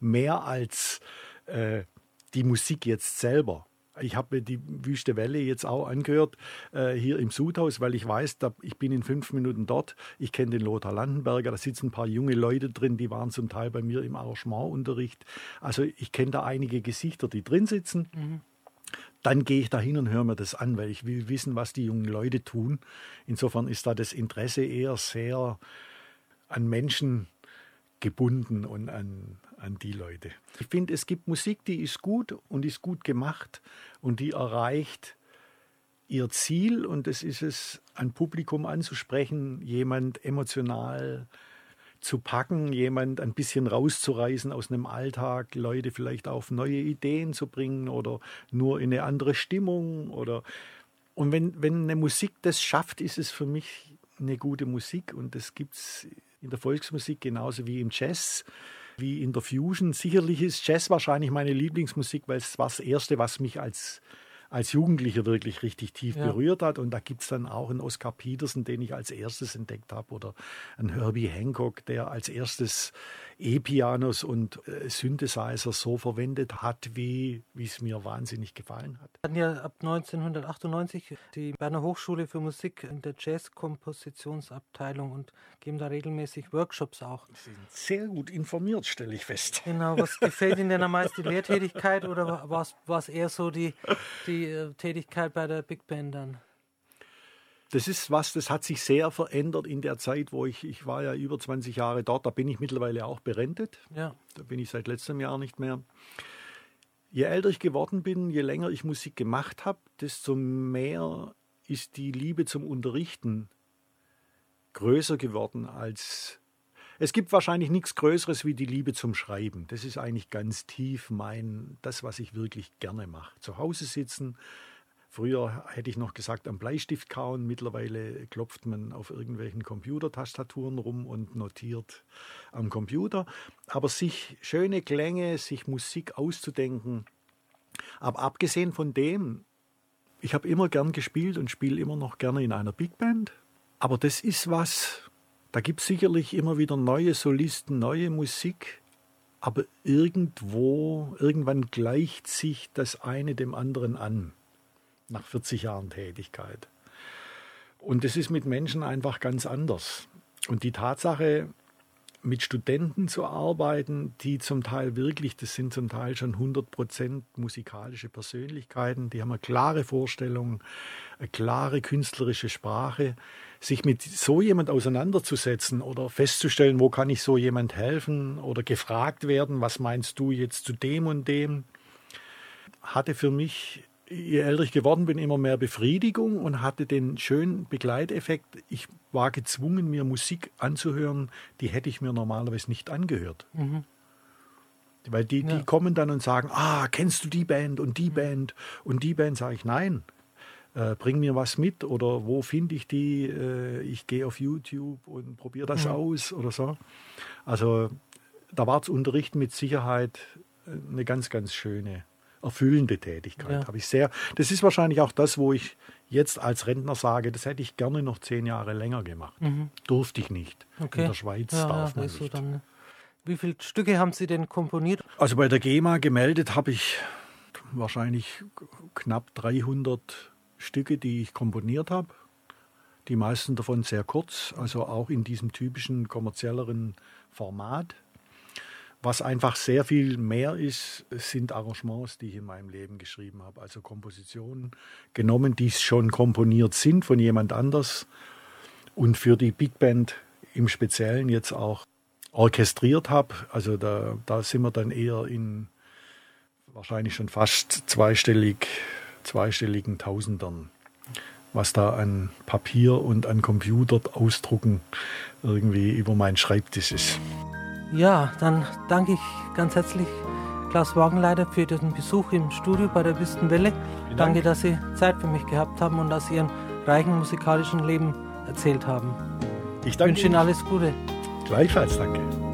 mehr als die Musik jetzt selber. Ich habe mir die Wüste Welle jetzt auch angehört, hier im Sudhaus, weil ich weiß, ich bin in 5 Minuten dort. Ich kenne den Lothar Landenberger, da sitzen ein paar junge Leute drin, die waren zum Teil bei mir im Arrangementunterricht. Also ich kenne da einige Gesichter, die drin sitzen. Mhm. Dann gehe ich da hin und höre mir das an, weil ich will wissen, was die jungen Leute tun. Insofern ist da das Interesse eher sehr an Menschen gebunden und an die Leute. Ich finde, es gibt Musik, die ist gut und ist gut gemacht und die erreicht ihr Ziel, und das ist es, ein Publikum anzusprechen, jemand emotional zu packen, jemand ein bisschen rauszureißen aus einem Alltag, Leute vielleicht auf neue Ideen zu bringen oder nur in eine andere Stimmung. Und wenn eine Musik das schafft, ist es für mich eine gute Musik, und das gibt es in der Volksmusik genauso wie im Jazz, wie in der Fusion. Sicherlich ist Jazz wahrscheinlich meine Lieblingsmusik, weil es war das Erste, was mich als Jugendlicher wirklich richtig tief berührt hat. Und da gibt es dann auch einen Oscar Peterson, den ich als erstes entdeckt habe, oder einen Herbie Hancock, der als erstes E-Pianos und Synthesizer so verwendet hat, wie es mir wahnsinnig gefallen hat. Wir hatten ja ab 1998 die Berner Hochschule für Musik in der Jazz-Kompositionsabteilung und geben da regelmäßig Workshops auch. Sie sind sehr gut informiert, stelle ich fest. Genau, was gefällt Ihnen denn am meisten, die Lehrtätigkeit oder war es eher so die Tätigkeit bei der Big Band dann? Das ist was, das hat sich sehr verändert in der Zeit, wo ich war ja über 20 Jahre dort, da bin ich mittlerweile auch berentet. Ja. Da bin ich seit letztem Jahr nicht mehr. Je älter ich geworden bin, je länger ich Musik gemacht habe, desto mehr ist die Liebe zum Unterrichten größer geworden als... Es gibt wahrscheinlich nichts Größeres wie die Liebe zum Schreiben. Das ist eigentlich ganz tief das, was ich wirklich gerne mache. Zu Hause sitzen. Früher hätte ich noch gesagt, am Bleistift kauen. Mittlerweile klopft man auf irgendwelchen Computertastaturen rum und notiert am Computer. Aber sich schöne Klänge, sich Musik auszudenken. Aber abgesehen von dem, ich habe immer gern gespielt und spiele immer noch gerne in einer Big Band. Aber das ist was, da gibt es sicherlich immer wieder neue Solisten, neue Musik. Aber irgendwann gleicht sich das eine dem anderen an. Nach 40 Jahren Tätigkeit. Und das ist mit Menschen einfach ganz anders. Und die Tatsache, mit Studenten zu arbeiten, die zum Teil wirklich, das sind zum Teil schon 100% musikalische Persönlichkeiten, die haben eine klare Vorstellung, eine klare künstlerische Sprache, sich mit so jemand auseinanderzusetzen oder festzustellen, wo kann ich so jemand helfen, oder gefragt werden, was meinst du jetzt zu dem und dem, hatte für mich, je älter ich geworden bin, immer mehr Befriedigung und hatte den schönen Begleiteffekt. Ich war gezwungen, mir Musik anzuhören, die hätte ich mir normalerweise nicht angehört. Mhm. Weil die kommen dann und sagen, kennst du die Band und die Band und die Band? Sage ich, nein, bring mir was mit, oder wo finde ich die? Ich gehe auf YouTube und probiere das aus oder so. Also da war das Unterrichten mit Sicherheit eine ganz, ganz schöne, erfüllende Tätigkeit. Habe ich sehr. Das ist wahrscheinlich auch das, wo ich jetzt als Rentner sage, das hätte ich gerne noch 10 Jahre länger gemacht. Mhm. Durfte ich nicht. Okay. In der Schweiz darf man nicht. Dann, wie viele Stücke haben Sie denn komponiert? Also bei der GEMA gemeldet habe ich wahrscheinlich knapp 300 Stücke, die ich komponiert habe. Die meisten davon sehr kurz, also auch in diesem typischen kommerzielleren Format. Was einfach sehr viel mehr ist, sind Arrangements, die ich in meinem Leben geschrieben habe. Also Kompositionen genommen, die schon komponiert sind von jemand anders und für die Big Band im Speziellen jetzt auch orchestriert habe. Also da sind wir dann eher in wahrscheinlich schon fast zweistelligen Tausendern, was da an Papier und an Computer ausdrucken irgendwie über meinen Schreibtisch ist. Ja, dann danke ich ganz herzlich Klaus Wagenleiter für den Besuch im Studio bei der Wüstenwelle. Danke, dass Sie Zeit für mich gehabt haben und aus Ihrem reichen musikalischen Leben erzählt haben. Ich danke wünsche Ihnen alles Gute. Gleichfalls, danke.